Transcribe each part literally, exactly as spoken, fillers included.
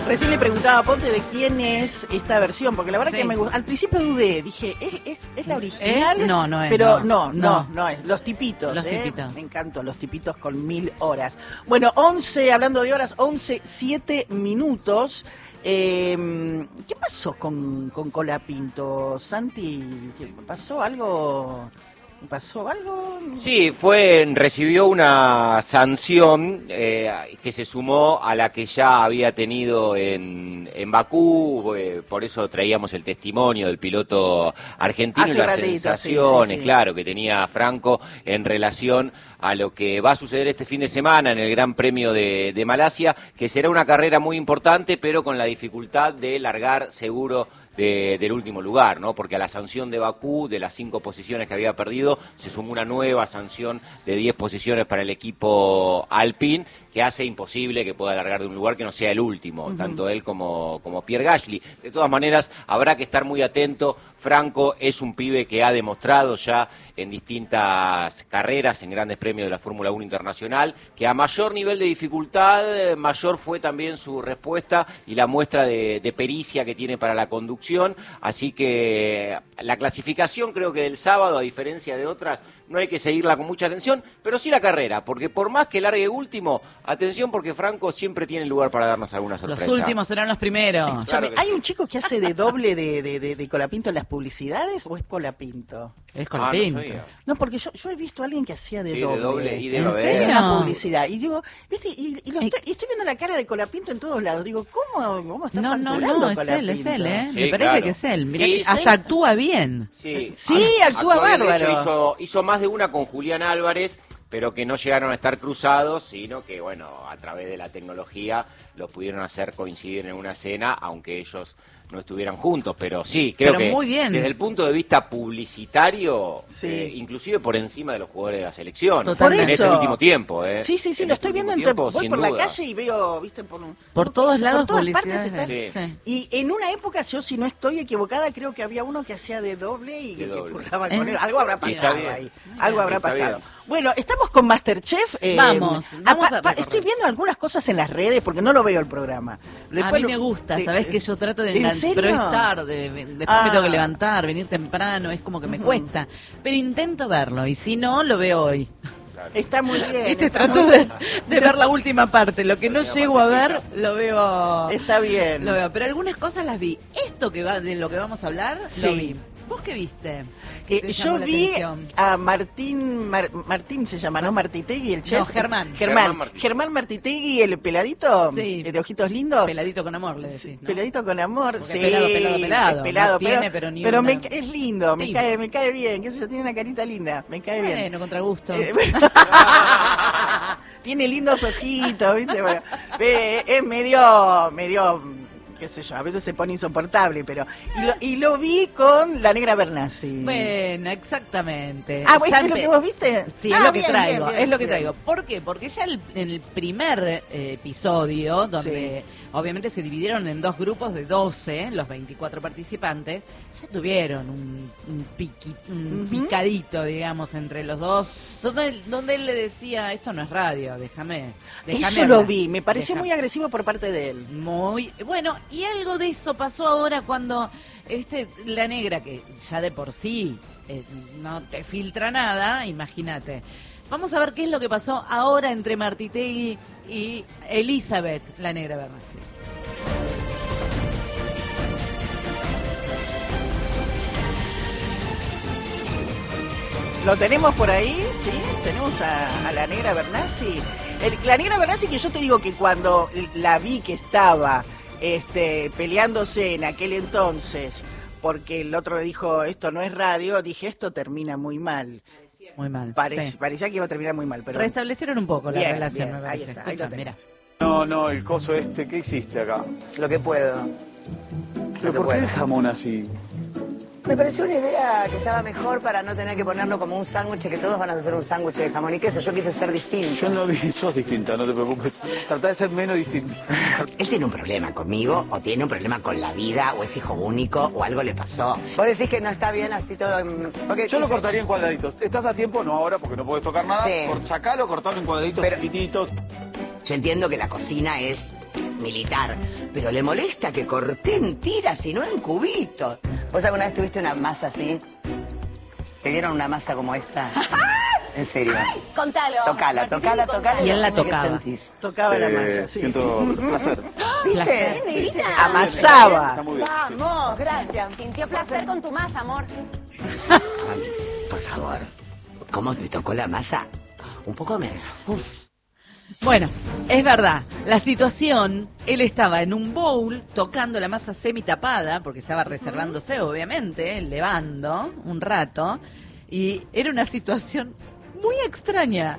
Recién le preguntaba a Ponte de quién es esta versión, porque la verdad sí. que me gusta. Al principio dudé, dije, ¿es, es, es la original? ¿Es? No, no es. Pero no, no, no, no, no es. Los tipitos, Los ¿eh? tipitos. Me encantó, los tipitos con mil horas. Bueno, once, hablando de horas, once, siete minutos. Eh, ¿Qué pasó con, con Colapinto, Santi? ¿Qué, ¿Pasó algo? ¿Pasó algo? Sí, fue, recibió una sanción eh, que se sumó a la que ya había tenido en, en Bakú, eh, por eso traíamos el testimonio del piloto argentino y las ratito, sensaciones, sí, sí, sí. claro, que tenía Franco en relación a lo que va a suceder este fin de semana en el Gran Premio de, de Malasia, que será una carrera muy importante, pero con la dificultad de largar seguro De, del último lugar, ¿no? Porque a la sanción de Bakú, de las cinco posiciones que había perdido, se sumó una nueva sanción de diez posiciones para el equipo Alpine, que hace imposible que pueda largar de un lugar que no sea el último, uh-huh. tanto él como, como Pierre Gasly. De todas maneras, habrá que estar muy atento. Franco es un pibe que ha demostrado ya en distintas carreras, en grandes premios de la Fórmula uno Internacional, que a mayor nivel de dificultad, mayor fue también su respuesta y la muestra de, de pericia que tiene para la conducción. Así que la clasificación creo que del sábado, a diferencia de otras, no hay que seguirla con mucha atención, pero sí la carrera, porque por más que largue último, atención porque Franco siempre tiene lugar para darnos alguna sorpresa. Los últimos serán los primeros. Claro ¿Hay sí. un chico que hace de doble de, de, de, de Colapinto en las publicidades o es Colapinto? Es Colapinto. Ah, no, no, porque yo, yo he visto a alguien que hacía de sí, doble. De doble y de ¿En serio? En la publicidad. Y digo, ¿viste? Y, y, lo estoy, y estoy viendo la cara de Colapinto en todos lados. Digo, ¿cómo, cómo está No, no, facturando no, es Colapinto? él, es él, ¿eh? Sí, Me parece claro. que es él. Mirá, sí, hasta sí. actúa bien. Sí, sí actúa bárbaro. De hecho, hizo, hizo más de una con Julián Álvarez, pero que no llegaron a estar cruzados, sino que, bueno, a través de la tecnología los pudieron hacer coincidir en una escena, aunque ellos no estuvieran juntos, pero sí, creo pero que muy bien. Desde el punto de vista publicitario, sí. eh, inclusive por encima de los jugadores de la selección, Totalmente. en este último tiempo. Eh. Sí, sí, sí, en lo este estoy viendo, en tiempo, voy por duda. la calle y veo, viste, por, por todos lados por todas partes están. Sí. Sí. Y en una época, yo si no estoy equivocada, creo que había uno que hacía de doble y que, que curraba con él. Algo habrá pasado ahí, algo habrá Está pasado. bien. Bueno, estamos con MasterChef. Eh, vamos, vamos a, a Estoy viendo algunas cosas en las redes porque no lo veo el programa. Después, a mí me gusta, de, sabés que yo trato de enganchar, pero es tarde, después ah. me tengo que levantar, venir temprano, es como que me uh-huh. cuesta. Pero intento verlo y si no, lo veo hoy. Está muy bien. Este trato de, de ver la última parte. Lo que no llego a ver, lo veo. Está bien. Lo veo. Pero algunas cosas las vi. Esto que va de lo que vamos a hablar, sí. lo vi. ¿Vos qué viste? Eh, yo vi a Martín, Mar, Martín se llama, ¿no? Martitegui, el chef. No, Germán. Germán, Germán, Germán Martitegui, el peladito, sí. de ojitos lindos. Peladito con amor, le decís, ¿no? Peladito con amor, porque sí. Pelado, pelado, pelado. Es pelado, no pero, tiene, pero, ni pero una... me, es lindo, me cae, me cae bien, qué sé yo, tiene una carita linda, me cae bueno, bien. Bueno, contra gusto. Eh, tiene lindos ojitos, ¿viste? Bueno, eh, es medio, medio... qué sé yo, a veces se pone insoportable, pero... Y lo, y lo vi con la Negra Bernasi. Bueno, exactamente. Ah, ¿es lo que vos viste? Sí, ah, es lo bien, que traigo, bien, bien, es lo que bien. traigo. ¿Por qué? Porque ya el, en el primer eh, episodio, donde sí. obviamente se dividieron en dos grupos de doce, los veinticuatro participantes, ya tuvieron un, un, piqui, un uh-huh. picadito, digamos, entre los dos, donde, donde él le decía, esto no es radio, déjame. déjame Eso hablar. lo vi, me pareció déjame. muy agresivo por parte de él. Muy, bueno, y algo de eso pasó ahora cuando este la Negra, que ya de por sí eh, no te filtra nada, imagínate. Vamos a ver qué es lo que pasó ahora entre Martitegui y Elizabeth, la Negra Bernasi. ¿Lo tenemos por ahí? Sí, tenemos a, a la Negra Bernasi. El, la Negra Bernasi, que yo te digo que cuando la vi que estaba este, peleándose en aquel entonces, porque el otro le dijo, esto no es radio, dije, esto termina muy mal. Muy mal. Parec- sí. Parecía que iba a terminar muy mal. Pero... Restablecieron un poco la bien, relación, bien, me parece. ahí está, Escucha, ahí mira. No, no, el coso este, ¿qué hiciste acá? Lo que puedo. ¿Pero que por qué puedo. el jamón así? Me pareció una idea que estaba mejor para no tener que ponerlo como un sándwich, que todos van a hacer un sándwich de jamón y queso. Yo quise ser distinto. Yo no vi, sos distinta, no te preocupes. Tratá de ser menos distinta. Él tiene un problema conmigo, o tiene un problema con la vida, o es hijo único, o algo le pasó. Vos decís que no está bien así todo. En... Porque Yo lo quise... cortaría en cuadraditos. ¿Estás a tiempo? No ahora, porque no puedes tocar nada. Sí. Cort- Sacalo, cortalo en cuadraditos Pero- chiquititos. Yo entiendo que la cocina es militar, pero le molesta que corté en tiras y no en cubitos. ¿Vos alguna vez tuviste una masa así? ¿Te dieron una masa como esta? En serio. Contalo. Tocala, tocala, tocala. Y él la decime qué tocaba. sentís. Tocaba la Eh, masa, sí. siento placer. ¿Viste? ¿Viste? Amasaba. Está muy bien. sí. Vamos, gracias. Sintió placer con tu masa, amor. Mami, por favor, ¿cómo me tocó la masa? Un poco me... Uf. Bueno, es verdad, la situación, él estaba en un bowl tocando la masa semi tapada, porque estaba reservándose, obviamente, levando un rato, y era una situación muy extraña,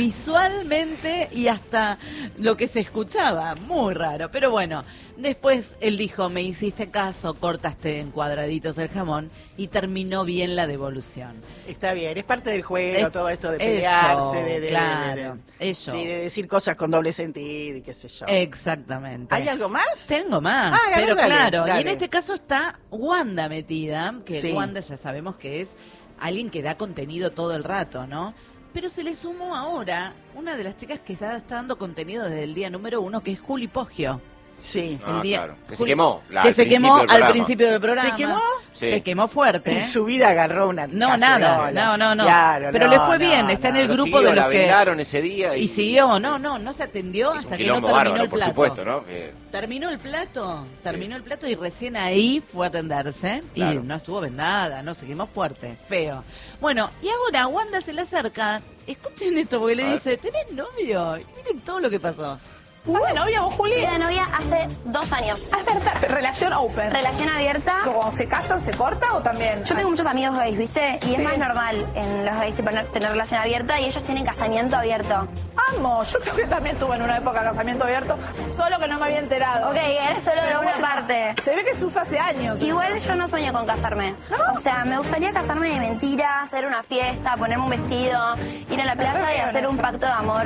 visualmente y hasta lo que se escuchaba, muy raro. Pero bueno, después él dijo, me hiciste caso, cortaste en cuadraditos el jamón y terminó bien la devolución. Está bien, es parte del juego, Es- todo esto de eso, pelearse, de, de- claro, de- de- eso. sí, de decir cosas con doble sentido y qué sé yo. Exactamente. ¿Hay algo más? Tengo más, Ah, pero dale, claro, y dale. en este caso está Wanda metida, que Sí. Wanda ya sabemos que es alguien que da contenido todo el rato, ¿no? Pero se le sumó ahora una de las chicas que está, está dando contenido desde el día número uno, que es Juli Poggio. Sí. Ah, el día, claro, que se Juli- quemó, la- que al se principio quemó del al programa. principio del programa. ¿Se quemó? Sí. Se quemó fuerte. En su vida agarró una No, nada, cacerola. no, no, no. Claro, Pero no, le fue no, bien, está en el Lo grupo siguió, de los la que... vendaron ese día y, Y siguió, no, no, no se atendió hizo un hasta que no quilombo terminó bárbaro, el por plato. supuesto, ¿no? Que- Terminó el plato, terminó el plato y recién ahí fue a atenderse Claro. y no estuvo vendada, no, se quemó fuerte, feo. Bueno, y ahora Wanda se le acerca, escuchen esto porque A le ver. dice, ¿tenés novio? Y miren todo lo que pasó. ¿Estás de novia vos, Juli? Estoy de novia hace dos años. Ah, es verdad, relación open. Relación abierta. ¿Cuando se casan se corta o también? Yo tengo muchos amigos gays, ¿viste? Y es Sí. más normal en los gays tener, tener relación abierta y ellos tienen casamiento abierto. Amo, yo creo que también tuve en una época casamiento abierto, solo que no me había enterado. Ok, eres solo de Pero una bueno, parte. Se ve que se usa hace años. Igual yo no sueño con casarme. O sea, me gustaría casarme de mentira, hacer una fiesta, ponerme un vestido, ir a la playa y hacer un pacto de amor,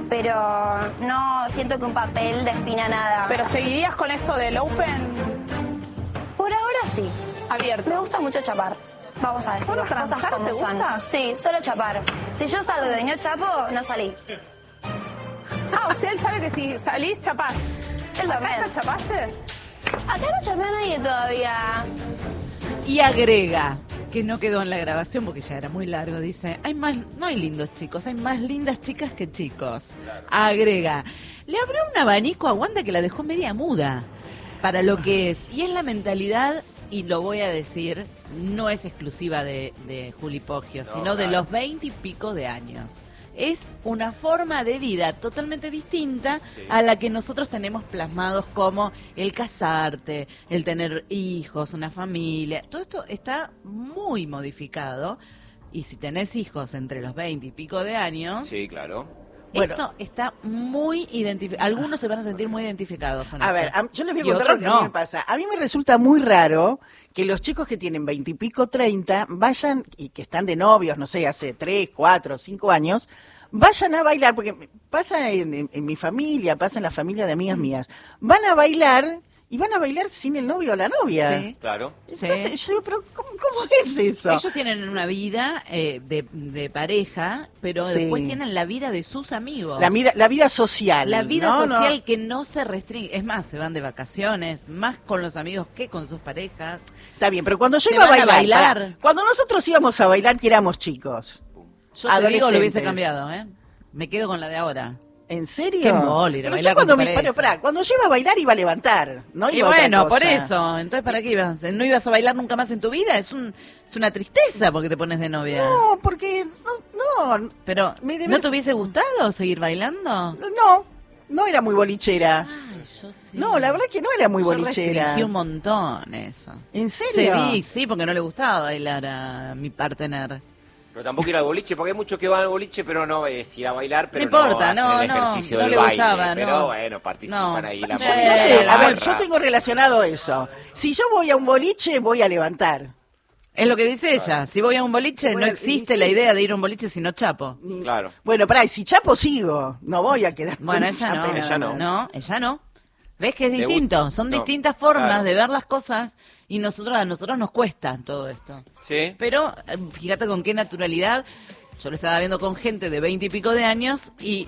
pero no siento que un papel defina nada. ¿Pero seguirías con esto del open por ahora sí. abierto? Me gusta mucho chapar. Vamos a decir ¿Solo las cosas transar como te son. gusta? Sí, solo chapar. Si yo salgo y no chapo, no salí. Ah, o sea, él sabe que si salís, chapás. Él ¿Acá también. ya chapaste? Acá no chapé a nadie todavía. Y agrega, que no quedó en la grabación porque ya era muy largo, dice, hay más, no hay lindos chicos, hay más lindas chicas que chicos. Agrega, le abrió un abanico a Wanda que la dejó media muda para lo que es. Y es la mentalidad, y lo voy a decir, no es exclusiva de, de Juli Poggio, No, sino de claro. los veinte y pico de años. Es una forma de vida totalmente distinta Sí. a la que nosotros tenemos plasmados como el casarte, el tener hijos, una familia. Todo esto está muy modificado y si tenés hijos entre los veinte y pico de años, Sí, claro. Bueno. esto está muy identificado. Algunos se van a sentir muy identificados con A esto. ver, a- yo les voy a Y contar otros lo que a no. mí me pasa. A mí me resulta muy raro que los chicos que tienen veintipico, treinta, vayan, y que están de novios, no sé, hace tres, cuatro, cinco años, vayan a bailar, porque pasa en, en- en mi familia, pasa en la familia de amigas mías, van a bailar y van a bailar sin el novio o la novia. Sí. Claro. Entonces, Sí. yo digo, pero ¿cómo, cómo es eso? Ellos tienen una vida eh, de, de pareja, pero Sí. después tienen la vida de sus amigos. La vida, la vida social. La vida ¿no? No. social que no se restringe. Es más, se van de vacaciones, más con los amigos que con sus parejas. Está bien, pero cuando yo Se iba a van a bailar, bailar. pará, cuando nosotros íbamos a bailar que éramos chicos, Yo te digo, lo hubiese Adolescentes. cambiado, ¿eh? Me quedo con la de ahora. ¿en serio? Qué mole ir a Pero bailar yo cuando con tu me, pareja. pero, pará, cuando yo iba a bailar iba a levantar, no Y iba a otra bueno, por cosa. eso. Entonces, ¿para qué ibas? ¿No ibas a bailar nunca más en tu vida? Es un es una tristeza porque te pones de novia. No, porque no, no, Pero, me debe- ¿no te hubiese gustado seguir bailando? no, no era muy bolichera. Ay, yo sí. No, la verdad que no era muy Yo bolichera. restringí un montón eso. ¿En serio? Sí, sí, porque no le gustaba bailar a mi partener. Pero tampoco ir al boliche, porque hay muchos que van al boliche, pero no es ir a bailar, pero No importa, hacen no, el no, ejercicio no del le baile. gustaba, pero no. bueno, participan No. ahí la Yo Yo no Eh, sé, a ver, barra. yo tengo relacionado eso. Si yo voy a un boliche, voy a levantar. Es lo que dice ella. Si voy a un boliche, Bueno, no existe y sí. la idea de ir a un boliche si no chapo. Claro. Bueno, pará, y si chapo sigo, no voy a quedar Bueno, con ella no. chape nada ella no. más. No, ella no. ¿Ves que es Le distinto? gust- Son no, distintas formas claro. de ver las cosas y nosotros a nosotros nos cuesta todo esto. Sí. Pero eh, fíjate con qué naturalidad. Yo lo estaba viendo con gente de veinte y pico de años y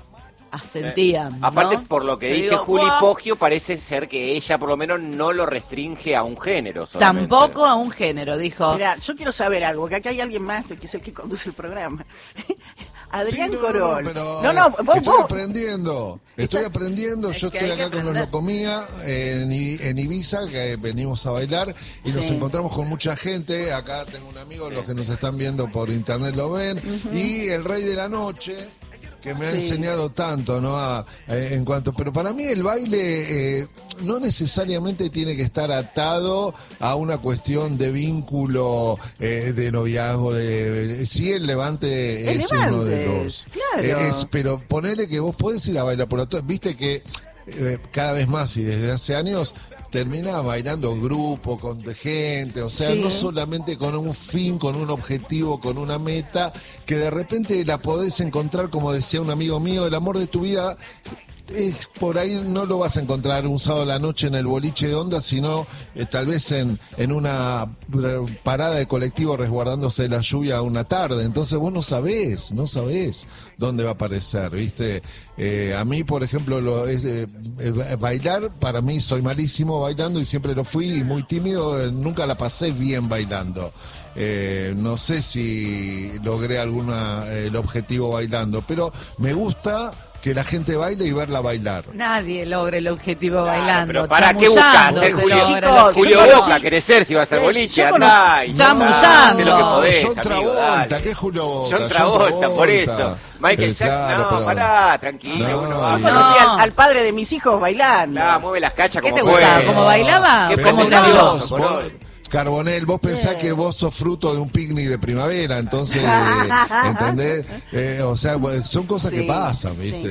asentían. Eh, aparte, ¿no? por lo que Yo dice digo, Juli "Guau". Poggio, parece ser que ella por lo menos no lo restringe a un género solamente. Tampoco a un género, dijo. Mira, yo quiero saber algo, que acá hay alguien más que es el que conduce el programa. Adrián Sí, no, Corol. No, pero, no, no, vos, estoy vos. aprendiendo, estoy Está- aprendiendo, yo Es que estoy hay que acá con aprender. Locomía en, I- en Ibiza, que venimos a bailar y nos Sí. encontramos con mucha gente, acá tengo un amigo, los que nos están viendo por internet lo ven, y el Rey de la Noche, que me ha Sí. enseñado tanto, ¿no? A- eh, en cuanto, pero para mí el baile eh, no necesariamente tiene que estar atado a una cuestión de vínculo, eh, de noviazgo, de sí el levante El es uno de levante, los, claro. eh, es, pero ponele que vos podés ir a bailar por otro, viste que eh, cada vez más y desde hace años termina bailando en grupo, con gente, o sea, Sí. no solamente con un fin, con un objetivo, con una meta, que de repente la podés encontrar, como decía un amigo mío, el amor de tu vida. Es, por ahí no lo vas a encontrar un sábado a la noche en el boliche de Onda, sino eh, tal vez en, en una parada de colectivo resguardándose de la lluvia una tarde. Entonces vos no sabés, no sabés dónde va a aparecer, ¿viste? Eh, a mí, por ejemplo, lo es, eh, eh, bailar, para mí soy malísimo bailando y siempre lo fui, y muy tímido, eh, nunca la pasé bien bailando. Eh, no sé si logré alguna el objetivo bailando, pero me gusta que la gente baile y verla bailar. Nadie logra el objetivo Claro, bailando. pero ¿para qué buscas chamullando ser se Julio, logra el Chicos, objetivo. Julio yo Boca? conocí- Crecer si vas al Eh, boliche, yo andá. y Chamullando. hacé lo que podés, John amigo, Travolta, dale. ¿qué es Julio Boca? John Travolta, por eso. Michael Eh, Jackson, claro, no, pero- pará, tranquilo. No, uno Yo va. y- conocí No. al, al padre de mis hijos bailando. Claro, mueve las cachas ¿Qué como te gustaba? puede. ¿Cómo bailaba? ¿Qué Pero ¿Cómo pretendés te vos, habló? vos, Corol? vos- Carbonell, vos pensás Bien. que vos sos fruto de un picnic de primavera, entonces, ¿entendés? Eh, o sea, son cosas Sí, que pasan, ¿viste? sí.